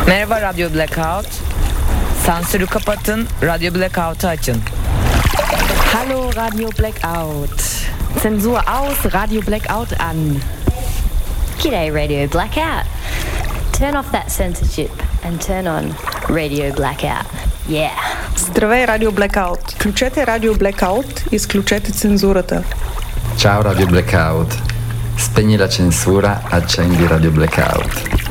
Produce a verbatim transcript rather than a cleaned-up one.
Merhaba Radyo Blackout. Sansürü kapatın, Radyo Blackout'u açın. Hallo Radio Blackout. Zensur aus, Radio Blackout an. G'day Radio Blackout. Turn off that censorship and turn on Radio Blackout. Yeah. Здравей, Радио Blackout. Включете Радио Blackout, изключете цензурата. Ciao Radio Blackout. Spegni la censura, accendi Radio Blackout.